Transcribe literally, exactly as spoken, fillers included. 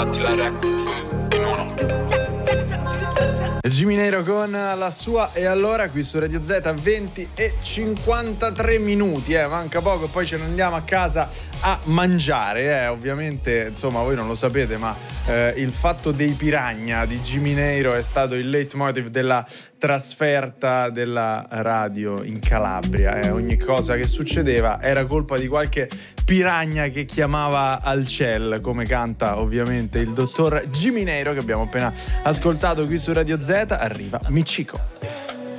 Attila Rec in uno. Jimmy Nero con la sua E allora qui su Radio Z, venti e cinquantatré minuti, eh, manca poco, poi ce ne andiamo a casa a mangiare, eh, ovviamente, insomma, voi non lo sapete, ma eh, il fatto dei Piranha di Jimmy Nero è stato il leitmotiv della trasferta della radio in Calabria, eh. Ogni cosa che succedeva era colpa di qualche piranha che chiamava al ciel, come canta ovviamente il dottor Jimmy Nero che abbiamo appena ascoltato qui su Radio Z. Arriva Michiko.